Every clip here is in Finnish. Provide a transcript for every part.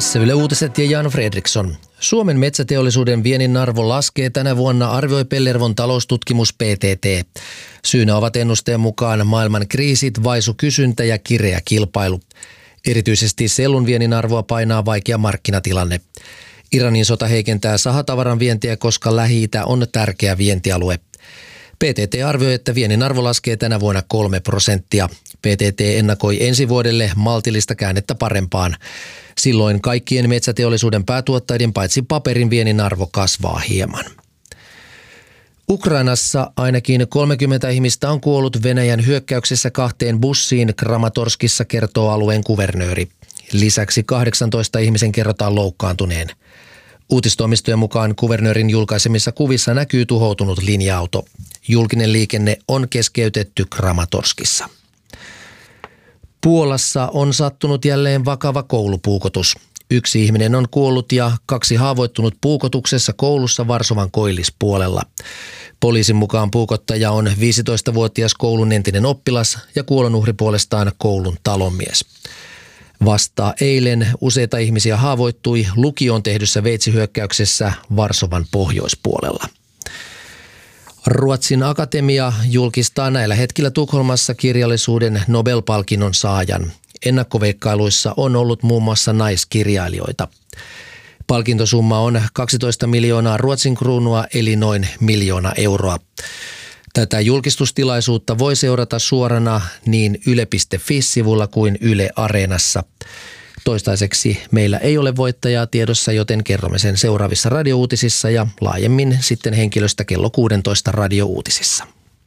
Tässä Yle Uutiset ja Jan Fredriksson. Suomen metsäteollisuuden viennin arvo laskee tänä vuonna, arvioi Pellervon taloustutkimus PTT. Syynä ovat ennusteen mukaan maailman kriisit, vaisu kysyntä ja kireä kilpailu. Erityisesti sellun viennin arvoa painaa vaikea markkinatilanne. Iranin sota heikentää sahatavaran vientiä, koska Lähi-Itä on tärkeä vientialue. PTT arvioi, että viennin arvo laskee tänä vuonna 3%. PTT ennakoi ensi vuodelle maltillista käännettä parempaan. Silloin kaikkien metsäteollisuuden päätuottajien paitsi paperin viennin arvo kasvaa hieman. Ukrainassa ainakin 30 ihmistä on kuollut Venäjän hyökkäyksessä 2 bussiin Kramatorskissa, kertoo alueen kuvernööri. Lisäksi 18 ihmisen kerrotaan loukkaantuneen. Uutistoimistojen mukaan kuvernöörin julkaisemissa kuvissa näkyy tuhoutunut linja-auto. Julkinen liikenne on keskeytetty Kramatorskissa. Puolassa on sattunut jälleen vakava koulupuukotus. 1 ihminen on kuollut ja 2 haavoittunut puukotuksessa koulussa Varsovan koillispuolella. Poliisin mukaan puukottaja on 15-vuotias koulun entinen oppilas ja kuolonuhri puolestaan koulun talonmies. Vasta eilen useita ihmisiä haavoittui lukioon tehdyssä veitsihyökkäyksessä Varsovan pohjoispuolella. Ruotsin Akatemia julkistaa näillä hetkillä Tukholmassa kirjallisuuden Nobel-palkinnon saajan. Ennakkoveikkailuissa on ollut muun muassa naiskirjailijoita. Palkintosumma on 12 miljoonaa Ruotsin kruunua eli noin 1 miljoona euroa. Tätä julkistustilaisuutta voi seurata suorana niin yle.fi-sivulla kuin Yle Areenassa. Toistaiseksi meillä ei ole voittajaa tiedossa, joten kerromme sen seuraavissa radiouutisissa ja laajemmin sitten henkilöstä kello 16 radiouutisissa.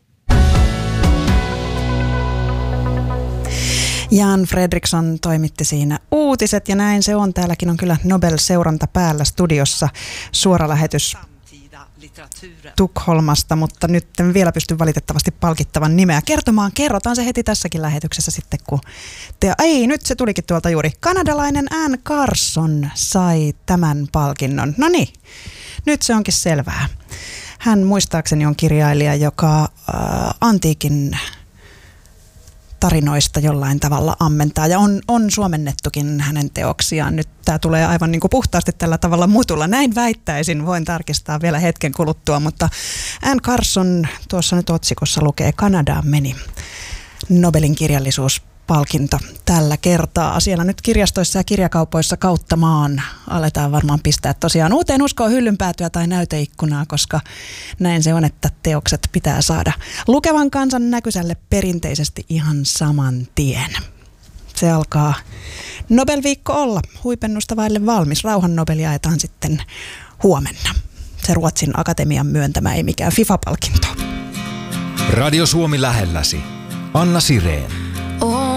Jan Fredriksson toimitti siinä uutiset ja näin se on. Täälläkin on kyllä Nobel-seuranta päällä studiossa, suora lähetys Tukholmasta, mutta nyt en vielä pysty valitettavasti palkittavan nimeä kertomaan. Kerrotaan se heti tässäkin lähetyksessä sitten, kun nyt se tulikin tuolta juuri. Kanadalainen Anne Carson sai tämän palkinnon. No niin, nyt se onkin selvää. Hän muistaakseni on kirjailija, joka antiikin tarinoista jollain tavalla ammentaa ja on suomennettukin hänen teoksiaan. Nyt tämä tulee aivan niin kuin puhtaasti tällä tavalla mutulla. Näin väittäisin, voin tarkistaa vielä hetken kuluttua, mutta Anne Carson tuossa nyt otsikossa lukee Kanadaan meni Nobelin kirjallisuuspalkinto tällä kertaa. Siellä nyt kirjastoissa ja kirjakaupoissa kautta maan aletaan varmaan pistää tosiaan uuteen uskoon hyllynpäätyä tai näyteikkunaa, koska näin se on, että teokset pitää saada lukevan kansan näkysälle perinteisesti ihan saman tien. Se alkaa Nobel-viikko olla huipennusta vaille valmis. Rauhan Nobel jaetaan sitten huomenna. Se Ruotsin Akatemian myöntämä, ei mikään FIFA-palkinto. Radio Suomi lähelläsi. Anna Sireen.